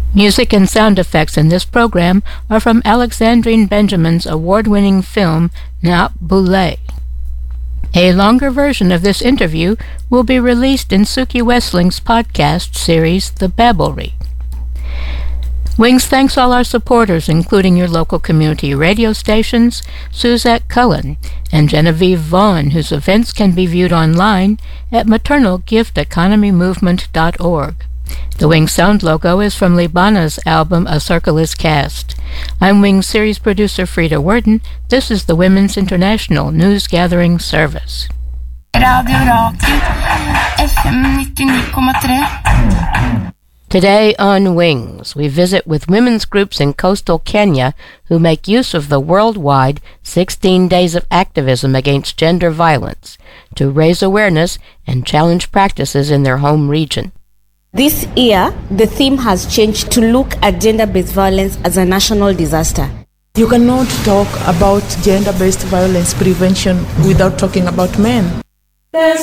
Music and sound effects in this program are from Alexandrine Benjamin's award-winning film, Naap Boulé. A longer version of this interview will be released in Suki Westling's podcast series, The Babblery. Wings thanks all our supporters, including your local community radio stations, Suzette Cullen, and Genevieve Vaughn, whose events can be viewed online at maternalgifteconomymovement.org. The Wings sound logo is from Libana's album A Circle is Cast. I'm Wings series producer Frida Worden. This is the Women's International News Gathering Service. Radio Rakel, FM 99,3. Today on Wings, we visit with women's groups in coastal Kenya who make use of the worldwide 16 days of activism against gender violence to raise awareness and challenge practices in their home region. This year, the theme has changed to look at gender-based violence as a national disaster. You cannot talk about gender-based violence prevention without talking about men.